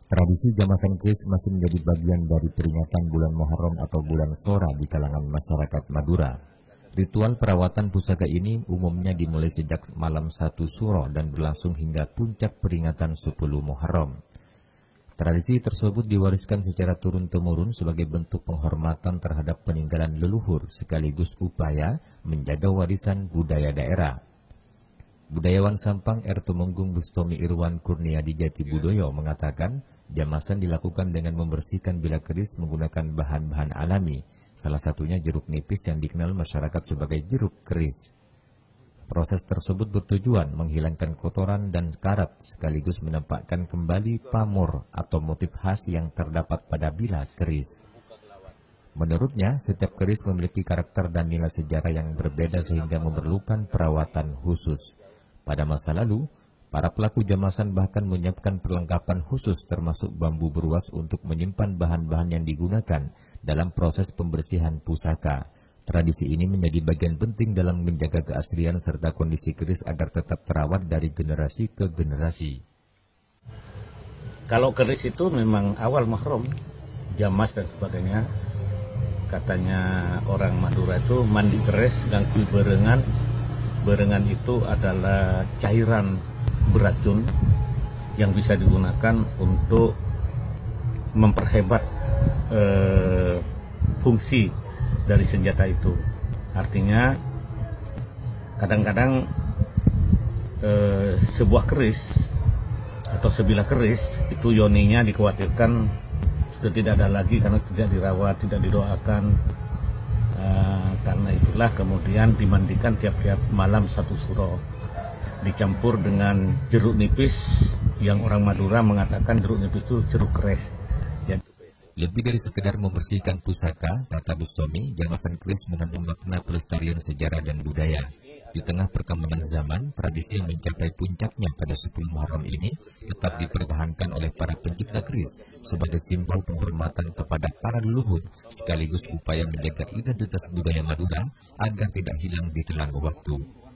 Tradisi Jamasan Keris masih menjadi bagian dari peringatan bulan Muharram atau bulan Sora di kalangan masyarakat Madura. Ritual perawatan pusaka ini umumnya dimulai sejak malam 1 Suro dan berlangsung hingga puncak peringatan 10 Muharram. Tradisi tersebut diwariskan secara turun-temurun sebagai bentuk penghormatan terhadap peninggalan leluhur sekaligus upaya menjaga warisan budaya daerah. Budayawan Sampang R. Tumenggung Bustomi Irwan Kurniadi Jatibudoyo mengatakan, jamasan dilakukan dengan membersihkan bila keris menggunakan bahan-bahan alami, salah satunya jeruk nipis yang dikenal masyarakat sebagai jeruk keris. Proses tersebut bertujuan menghilangkan kotoran dan karat sekaligus menampakkan kembali pamor atau motif khas yang terdapat pada bila keris. Menurutnya, setiap keris memiliki karakter dan nilai sejarah yang berbeda sehingga memerlukan perawatan khusus. Pada masa lalu, para pelaku jamasan bahkan menyiapkan perlengkapan khusus termasuk bambu beruas untuk menyimpan bahan-bahan yang digunakan dalam proses pembersihan pusaka. Tradisi ini menjadi bagian penting dalam menjaga keaslian serta kondisi keris agar tetap terawat dari generasi ke generasi. Kalau keris itu memang awal Muharram, jamas dan sebagainya. Katanya orang Madura itu mandi keris dan kui berengan. Berengan itu adalah cairan beracun yang bisa digunakan untuk memperhebat fungsi dari senjata itu. Artinya kadang-kadang sebuah keris atau sebilah keris itu yoninya dikhawatirkan sudah tidak ada lagi karena tidak dirawat, tidak didoakan. Karena itulah kemudian dimandikan tiap-tiap malam 1 Suro, dicampur dengan jeruk nipis yang orang Madura mengatakan jeruk nipis itu jeruk keris. Lebih dari sekedar membersihkan pusaka, kata Bustomi, jamasan keris mengandung makna pelestarian sejarah dan budaya. Di tengah perkembangan zaman, tradisi yang mencapai puncaknya pada 10 Muharram ini tetap dipertahankan oleh para pencipta keris sebagai simbol penghormatan kepada para leluhur sekaligus upaya menjaga identitas budaya Madura agar tidak hilang di telan waktu.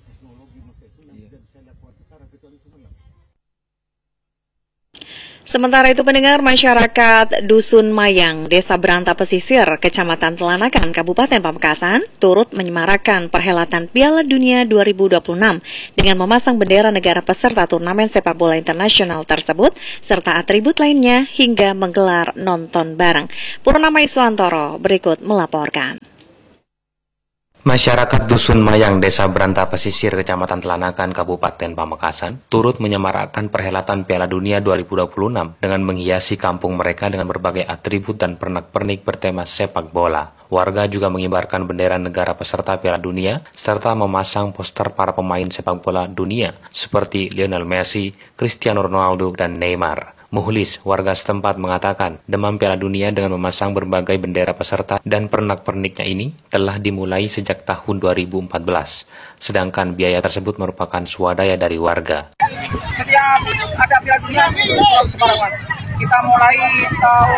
Sementara itu pendengar, masyarakat Dusun Mayang, Desa Beranta Pesisir, Kecamatan Telanakan, Kabupaten Pamekasan, turut menyemarakan perhelatan Piala Dunia 2026 dengan memasang bendera negara peserta turnamen sepak bola internasional tersebut, serta atribut lainnya hingga menggelar nonton bareng. Purnama Iswantoro berikut melaporkan. Masyarakat Dusun Mayang, Desa Beranta Pesisir, Kecamatan Telanakan, Kabupaten Pamekasan, turut menyemarakkan perhelatan Piala Dunia 2026 dengan menghiasi kampung mereka dengan berbagai atribut dan pernak-pernik bertema sepak bola. Warga juga mengibarkan bendera negara peserta Piala Dunia, serta memasang poster para pemain sepak bola dunia seperti Lionel Messi, Cristiano Ronaldo, dan Neymar. Muhlis, warga setempat mengatakan, demam Piala Dunia dengan memasang berbagai bendera peserta dan pernak-perniknya ini telah dimulai sejak tahun 2014. Sedangkan biaya tersebut merupakan swadaya dari warga. Setiap ada Piala Dunia, selalu sekarang Mas. Kita mulai tahun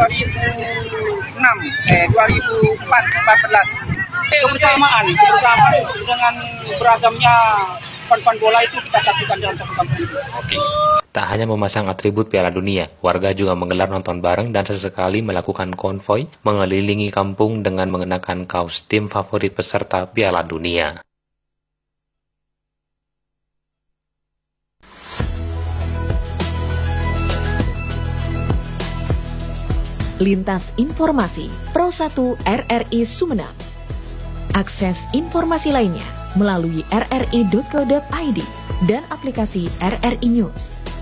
2014. Kebersamaan dengan beragamnya fan bola itu kita satukan dalam satu kampung itu. Tak hanya memasang atribut Piala Dunia, warga juga menggelar nonton bareng dan sesekali melakukan konvoi mengelilingi kampung dengan mengenakan kaos tim favorit peserta Piala Dunia. Lintas Informasi Pro 1 RRI Sumeneb. Akses informasi lainnya melalui rri.co.id dan aplikasi RRI News.